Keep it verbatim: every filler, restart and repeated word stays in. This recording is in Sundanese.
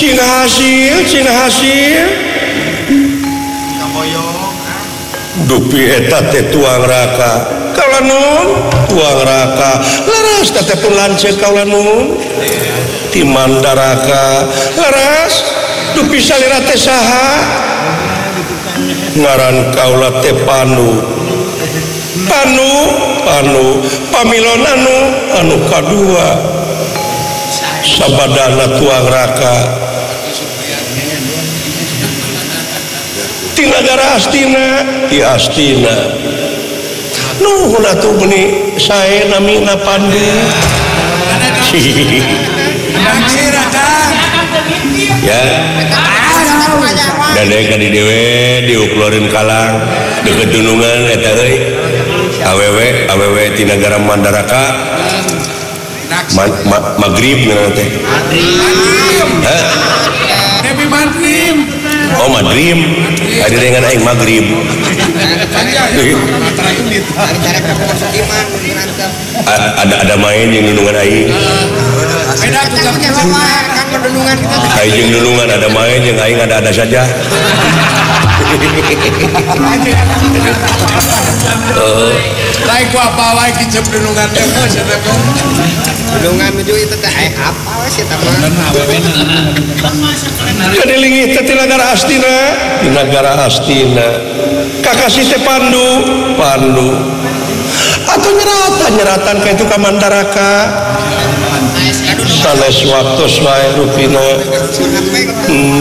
Cina hasil Cina hasil dupi eta teh tuang raka kaula nun tuang raka laras teh pun lanceuk kaula nun ti mandaraka laras dupi salira teh saha ngaran kaula teh Panu Panu Panu pamilon anu anu kadua sabadana tuang raka di negara Astina di Astina nuhun atuh beuni sae namina Pandu ya dan ka di dewe diuklorin kalang deket dunungan eta euy awewe awewe ti negara Mandaraka ma, ma, magrib na teh hah oh magrib ada dengan aing magrib ada ada main yang nunungan aing aing yang nunungan ada main yang aing ada ada saja lain ku apa wae kicep nunungan teh nunungan menuju itu teh apa sih teman kadilingih teh ti negara Astina di negara Astina kakasih teh Pandu Pandu atau nyeratan nyeratan kayak itu ka Mandaraka sanes waktu wae rupina hmm.